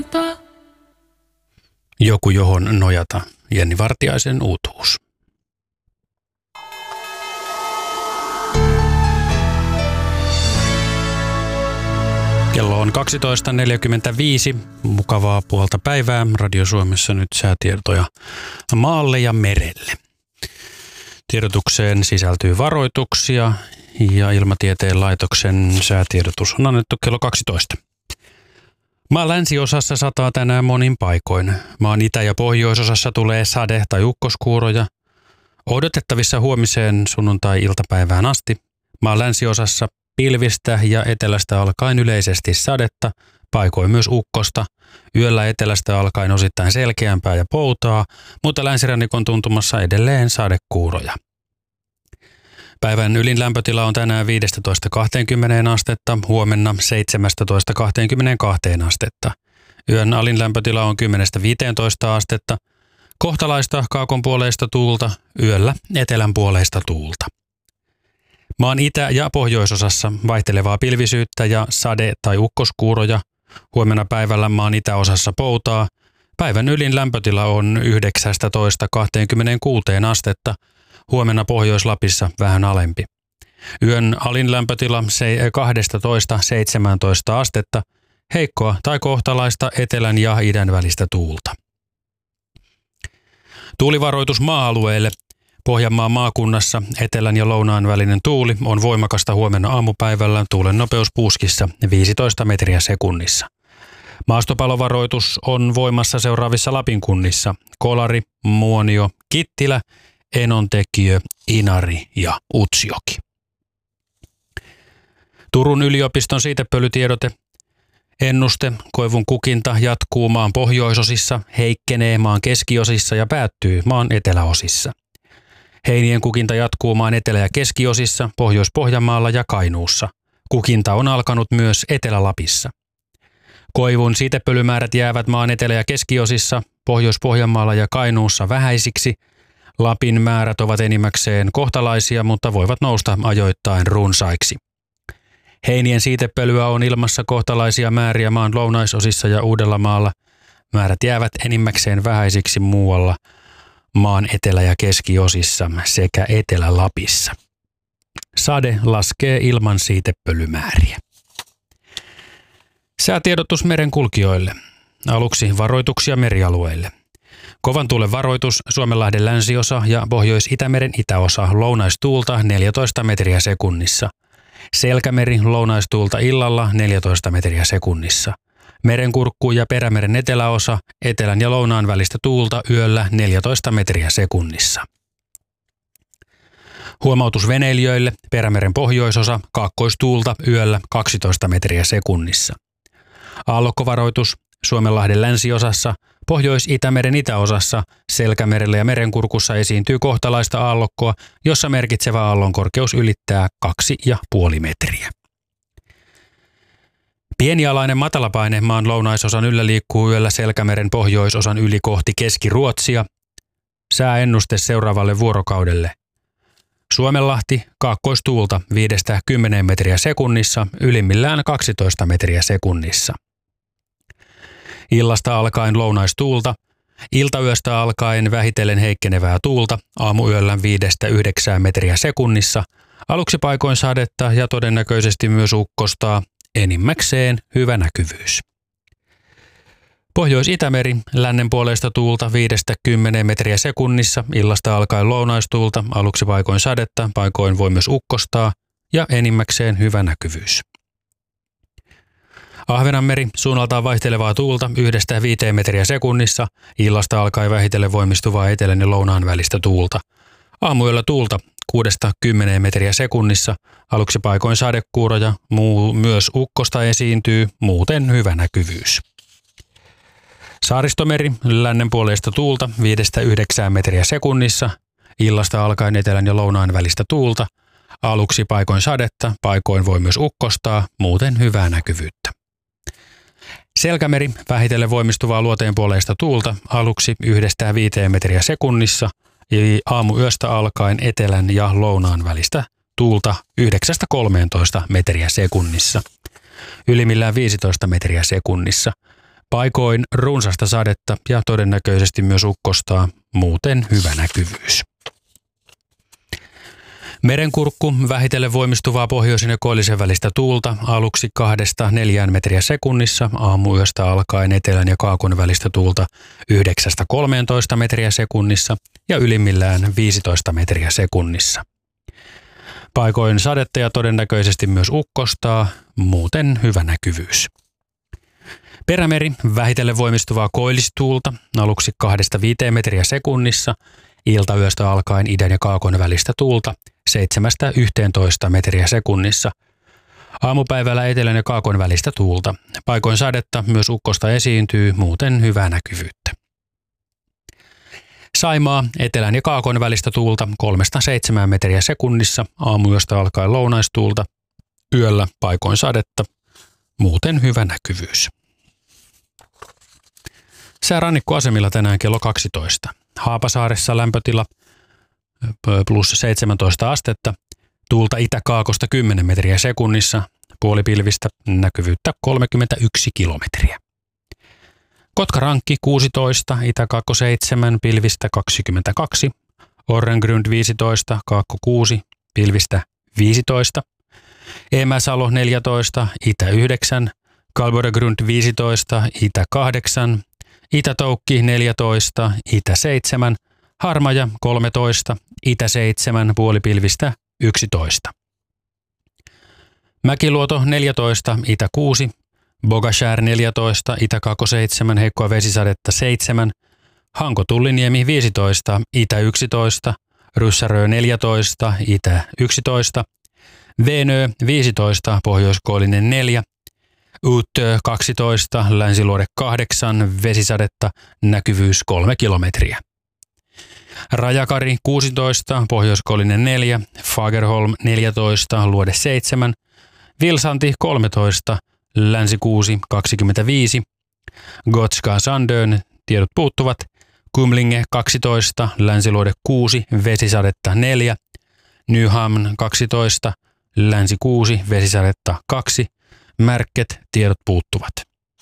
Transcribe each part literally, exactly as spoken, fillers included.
Joku johon nojata. Jenni Vartiaisen uutuus. Kello on kaksitoista neljäkymmentäviisi. Mukavaa puolta päivää. Radio Suomessa nyt säätietoja maalle ja merelle. Tiedotukseen sisältyy varoituksia ja Ilmatieteen laitoksen säätiedotus on annettu kello kaksitoista. Maan länsiosassa sataa tänään monin paikoin. Maan itä- ja pohjoisosassa tulee sade- tai ukkoskuuroja. Odotettavissa huomiseen sunnuntai-iltapäivään asti. Maan länsiosassa pilvistä ja etelästä alkaen yleisesti sadetta, paikoin myös ukkosta. Yöllä etelästä alkaen osittain selkeämpää ja poutaa, mutta länsirannikon tuntumassa edelleen sadekuuroja. Päivän ylin lämpötila on tänään viisitoista kaksikymmentä astetta, huomenna seitsemäntoista kaksikymmentäkaksi astetta. Yön alin lämpötila on kymmenestä viiteentoista astetta. Kohtalaista kaakonpuoleista tuulta, yöllä etelänpuoleista tuulta. Maan itä- ja pohjoisosassa vaihtelevaa pilvisyyttä ja sade- tai ukkoskuuroja. Huomenna päivällä maan itäosassa poutaa. Päivän ylin lämpötila on yhdeksästoista kaksikymmentäkuusi astetta. Huomenna Pohjois-Lapissa vähän alempi. Yön alin lämpötila kaksitoista seitsemäntoista astetta. Heikkoa tai kohtalaista etelän ja idän välistä tuulta. Tuulivaroitus maa-alueelle. Pohjanmaan maakunnassa etelän ja lounaan välinen tuuli on voimakasta huomenna aamupäivällä. Tuulen nopeus puuskissa viisitoista metriä sekunnissa. Maastopalovaroitus on voimassa seuraavissa Lapin kunnissa: Kolari, Muonio, Kittilä, Enontekiö, Inari ja Utsjoki. Turun yliopiston siitepölytiedote. Ennuste: koivun kukinta jatkuu maan pohjoisosissa, heikkenee maan keskiosissa ja päättyy maan eteläosissa. Heinien kukinta jatkuu maan etelä- ja keskiosissa, Pohjois-Pohjanmaalla ja Kainuussa. Kukinta on alkanut myös Etelä-Lapissa. Koivun siitepölymäärät jäävät maan etelä- ja keskiosissa, Pohjois-Pohjanmaalla ja Kainuussa vähäisiksi. Lapin määrät ovat enimmäkseen kohtalaisia, mutta voivat nousta ajoittain runsaiksi. Heinien siitepölyä on ilmassa kohtalaisia määriä maan lounaisosissa ja Uudellamaalla. Määrät jäävät enimmäkseen vähäisiksi muualla maan etelä- ja keskiosissa sekä Etelä-Lapissa. Sade laskee ilman siitepölymääriä. Säätiedotus merenkulkijoille. Aluksi varoituksia merialueille. Kovan tuulen varoitus: Suomenlahden länsiosa ja Pohjois-Itämeren itäosa, lounaistuulta neljätoista metriä sekunnissa. Selkämeri, lounaistuulta illalla neljätoista metriä sekunnissa. Merenkurkku ja Perämeren eteläosa, etelän ja lounaan välistä tuulta yöllä neljätoista metriä sekunnissa. Huomautus veneilijöille: Perämeren pohjoisosa, kaakkoistuulta yöllä kaksitoista metriä sekunnissa. Aallokkovaroitus: Suomenlahden länsiosassa, Pohjois-Itämeren itäosassa, Selkämerellä ja Merenkurkussa esiintyy kohtalaista aallokkoa, jossa merkitsevä aallonkorkeus ylittää kaksi pilkku viisi metriä. Pienialainen matalapaine maan lounaisosan yllä liikkuu yöllä Selkämeren pohjoisosan yli kohti Keski-Ruotsia. Sääennuste seuraavalle vuorokaudelle. Suomenlahti, kaakkoistuulta viidestä kymmeneen metriä sekunnissa, ylimmillään kaksitoista metriä sekunnissa. Illasta alkaen lounaistuulta, iltayöstä alkaen vähitellen heikkenevää tuulta, aamuyöllä viidestä yhdeksään metriä sekunnissa, aluksi paikoin sadetta ja todennäköisesti myös ukkostaa, enimmäkseen hyvä näkyvyys. Pohjois-Itämeri, lännen puoleista tuulta viidestä kymmeneen metriä sekunnissa, illasta alkaen lounaistuulta, aluksi paikoin sadetta, paikoin voi myös ukkostaa ja enimmäkseen hyvä näkyvyys. Ahvenanmeri, suunnaltaan vaihtelevaa tuulta yhdestä viiteen metriä sekunnissa, illasta alkaen vähitellen voimistuvaa etelän ja lounaan välistä tuulta. Aamuyöllä tuulta kuudesta kymmeneen metriä sekunnissa, aluksi paikoin sadekuuroja, muu myös ukkosta esiintyy, muuten hyvä näkyvyys. Saaristomeri, lännen puoleista tuulta viidestä yhdeksään metriä sekunnissa, illasta alkaen etelän ja lounaan välistä tuulta, aluksi paikoin sadetta, paikoin voi myös ukkostaa, muuten hyvää näkyvyyttä. Selkämeri, vähitellen voimistuvaa luoteenpuoleista tuulta, aluksi yhdestä viiteen metriä sekunnissa, aamuyöstä alkaen etelän ja lounaan välistä tuulta yhdeksästä kolmeentoista metriä sekunnissa, ylimmillään viisitoista metriä sekunnissa. Paikoin runsasta sadetta ja todennäköisesti myös ukkostaa, muuten hyvä näkyvyys. Merenkurkku, vähitellen voimistuvaa pohjoisen ja koillisen välistä tuulta, aluksi kahdesta neljään metriä sekunnissa, aamuyöstä alkaen etelän ja kaakon välistä tuulta yhdeksästä kolmeentoista metriä sekunnissa ja ylimmillään viisitoista metriä sekunnissa. Paikoin sadetta ja todennäköisesti myös ukkostaa, muuten hyvä näkyvyys. Perämeri, vähitellen voimistuvaa koillistuulta, aluksi kahdesta viiteen metriä sekunnissa, iltayöstä alkaen idän ja kaakon välistä tuulta seitsemästä yhteentoista metriä sekunnissa. Aamupäivällä etelän ja kaakon välistä tuulta. Paikoin sadetta, myös ukkosta esiintyy, muuten hyvää näkyvyyttä. Saimaa, etelän ja kaakon välistä tuulta kolmesta seitsemään metriä sekunnissa, aamuyöstä alkaen lounaistuulta, yöllä paikoin sadetta, muuten hyvä näkyvyys. Sää rannikkoasemilla tänään kello kaksitoista. Haapasaaressa lämpötila plus seitsemäntoista astetta, tuulta itäkaakosta kymmenen metriä sekunnissa, puolipilvistä, näkyvyyttä kolmekymmentäyksi kilometriä. Kotkarankki kuusitoista, itäkaakko seitsemän, pilvistä kaksikymmentäkaksi, Orrengrund viisitoista, kaakko kuusi, pilvistä viisitoista, Emäsalo neljätoista, itä yhdeksän, Kalboregrund viisitoista, itä kahdeksan, Itätoukki neljätoista, itä seitsemän, Harmaja kolmetoista, itä seitsemän, puolipilvistä yksitoista. Mäkiluoto neljätoista, itä kuusi, Bogashär neljätoista, itäkaakko seitsemän, heikkoa vesisadetta seitsemän, Hanko-Tulliniemi viisitoista, itä yksitoista, Ryssärö neljätoista, itä yksitoista, Venö viisitoista, pohjoiskoillinen neljä, Uttö kaksitoista, länsiluode kahdeksan, vesisadetta, näkyvyys kolme kilometriä. Rajakari kuusitoista, pohjoiskoillinen neljä, Fagerholm neljätoista, luode seitsemän, Vilsanti kolmetoista, länsi kuusi, kaksikymmentäviisi, Gotska Sandön, tiedot puuttuvat, Kumlinge kaksitoista, länsiluode kuusi, vesisadetta neljä, Nyhamn kaksitoista, länsi kuusi, vesisadetta kaksi, Märket, tiedot puuttuvat.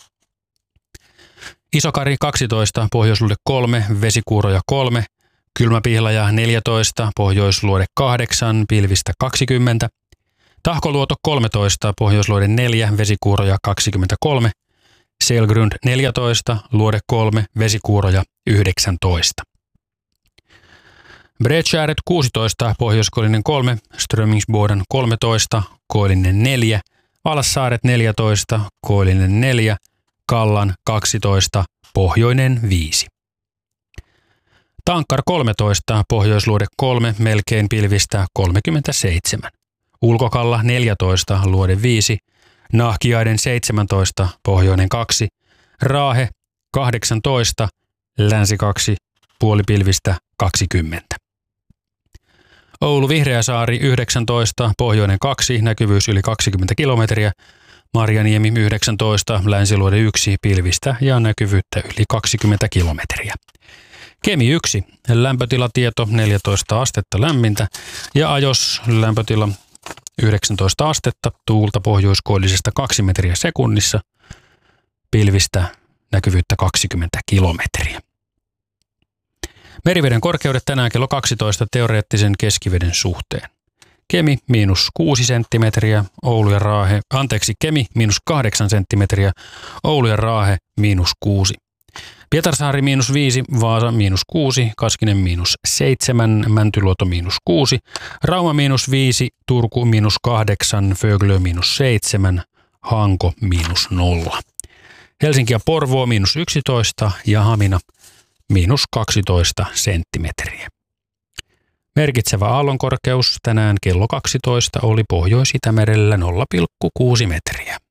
Isokari kaksitoista, pohjoisluode kolme, vesikuuroja kolme, Kylmäpihlaja neljätoista, pohjoisluode kahdeksan, pilvistä kaksikymmentä, Tahkoluoto kolmetoista, pohjoisluode neljä, vesikuuroja kaksikymmentäkolme, Selgrund neljätoista, luode kolme, vesikuuroja yhdeksäntoista. Bredskärret kuusitoista, pohjoiskoillinen kolme, Strömingsboden kolmetoista, koillinen neljä, Alassaaret neljätoista, koillinen neljä, Kallan kaksitoista, pohjoinen viisi. Tankkar kolmetoista, pohjoisluode kolme, melkein pilvistä kolmekymmentäseitsemän. Ulkokalla neljätoista, luode viisi, Nahkiaiden seitsemäntoista, pohjoinen kaksi, Raahe kahdeksantoista, länsi kaksi, puolipilvistä kaksikymmentä. Oulu Vihreäsaari yhdeksäntoista, pohjoinen kaksi, näkyvyys yli kaksikymmentä kilometriä, Marjaniemi yhdeksäntoista, länsiluode yksi, pilvistä ja näkyvyyttä yli kaksikymmentä kilometriä. Kemi yksi, lämpötilatieto neljätoista astetta lämmintä ja Ajos lämpötila yhdeksäntoista astetta, tuulta pohjoiskoillisesta kaksi metriä sekunnissa, pilvistä näkyvyyttä kaksikymmentä kilometriä. Meriveden korkeudet tänään kello kaksitoista teoreettisen keskiveden suhteen. Kemi miinus kuusi senttimetriä, Oulu ja Raahe, anteeksi Kemi miinus kahdeksan senttimetriä, Oulu ja Raahe miinus kuusi. Pietarsaari miinus viisi, Vaasa miinus kuusi, Kaskinen miinus seitsemän, Mäntyluoto miinus kuusi, Rauma miinus viisi, Turku miinus kahdeksan, Föglö miinus seitsemän, Hanko miinus nolla. Helsinki ja Porvoo miinus yksitoista ja Hamina miinus kaksitoista senttimetriä. Merkitsevä aallonkorkeus tänään kello kaksitoista oli Pohjois-Itämerellä nolla pilkku kuusi metriä.